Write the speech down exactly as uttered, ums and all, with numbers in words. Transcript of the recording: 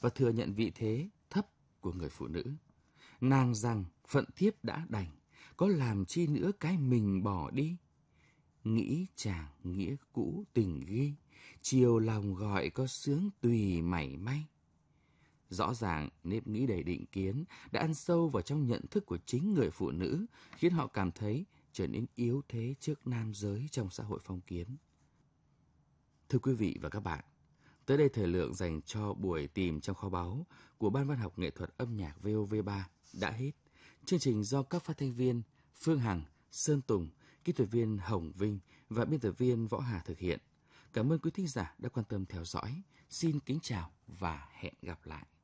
và thừa nhận vị thế thấp của người phụ nữ. Nàng rằng phận thiếp đã đành, có làm chi nữa cái mình bỏ đi. Nghĩ chàng nghĩa cũ tình ghi, chiều lòng gọi có sướng tùy mảy may. Rõ ràng nếp nghĩ đầy định kiến đã ăn sâu vào trong nhận thức của chính người phụ nữ, khiến họ cảm thấy trở nên yếu thế trước nam giới trong xã hội phong kiến. Thưa quý vị và các bạn, tới đây thời lượng dành cho buổi tìm trong kho báu của Ban Văn học Nghệ thuật Âm nhạc vê o vê ba đã hết. Chương trình do các phát thanh viên Phương Hằng, Sơn Tùng, kỹ thuật viên Hồng Vinh và biên tập viên Võ Hà thực hiện. Cảm ơn quý thính giả đã quan tâm theo dõi. Xin kính chào và hẹn gặp lại.